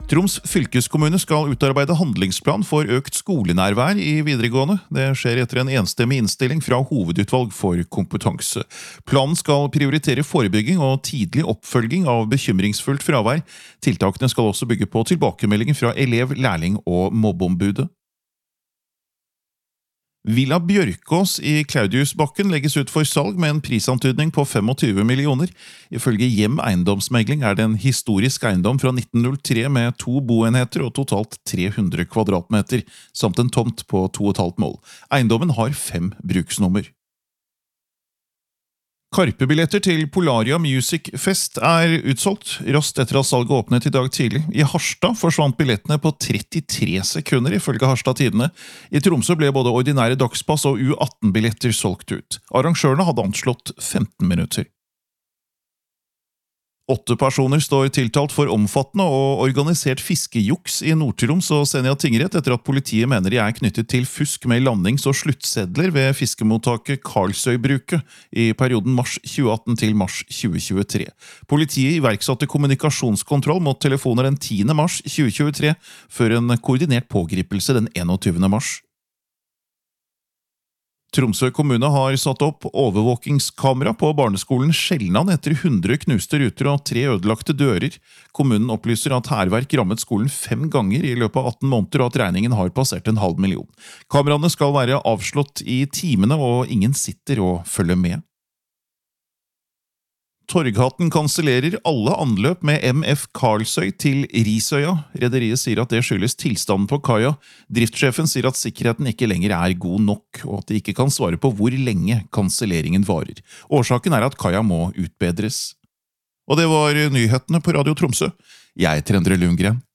Troms fylkeskommune skal utarbeide handlingsplan for økt skolenærvær i videregående. Det skjer etter en enstemmig innstilling fra hovedutvalg for kompetanse. Planen skal prioritere forebygging og tidlig oppfølging av bekymringsfullt fravær. Tiltakene skal også bygge på tilbakemeldinger fra elev, lærling og mobbeombudet. Villa Bjørkås i Claudiusbakken legges ut for salg med en prisantydning på 25 millioner. Ifølge Hjem eiendomsmegling er det en historisk eiendom fra 1903 med 2 boenheter og totalt 300 kvadratmeter, samt en tomt på 2,5 mål. Eiendommen har 5 bruksnummer. Karpe-billetter til Polaria Music Fest er utsolgt, raskt etter at salget åpnet i dag tidlig. I Harstad forsvant billettene på 33 sekunder ifølge Harstad Tidende. I Tromsø ble både ordinære dagspass og U18-billetter solgt ut. Arrangørene hadde anslått 15 minutter. 8 personer står tiltalt for omfattende og organisert fiskejuks i Nord-Troms og Senja tingrett etter at politiet mener de er knyttet til fusk med landings- og sluttsedler ved fiskemottaket Karlsøybruket i perioden mars 2018 til mars 2023. Politiet iverksatte kommunikasjonskontroll mot telefoner den 10. mars 2023 før en koordinert pågripelse den 21. mars. Tromsø kommune har satt opp overvåkingskamera på barneskolen Skjelland etter 100 knuste ruter og 3 ødelagte dører. Kommunen opplyser at hærverk rammet skolen 5 ganger i løpet av 18 måneder og at regningen har passert 500 000. Kameraene skal være avslått i timene og ingen sitter og følger med. Torghatten kansellerer alle anløp med MF Karlsøy til Risøya. Rederiet sier at det skyldes tilstanden på kaia. Driftssjefen sier at sikkerheten ikke lenger er god nok, og at de ikke kan svare på hvor lenge kanselleringen varer. Årsaken er at kaia må utbedres. Og det var nyhetene på Radio Tromsø. Jeg heter Endre Lundgren.